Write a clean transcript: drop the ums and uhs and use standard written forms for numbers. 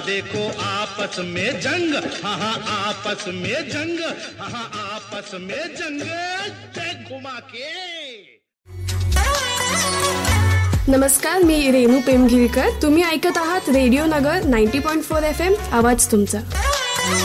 देखो आपस में जंग, हाँ आपस में जंग, हाँ आपस में जंग, घुमा के। नमस्कार, मी रेणू पेमगिरकर. तुम्ही ऐकत आहात रेडिओ नगर 90.4 FM. आवाज तुमचा.